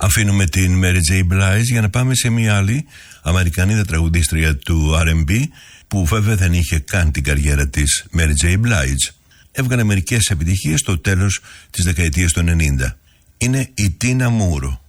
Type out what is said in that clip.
Αφήνουμε την Mary J. Blige για να πάμε σε μια άλλη Αμερικανίδα τραγουδίστρια του R&B, που βέβαια δεν είχε καν την καριέρα της Mary J. Blige. Έβγαλε μερικές επιτυχίες στο τέλος της δεκαετίας του 90. Είναι η Τίνα Μούρο.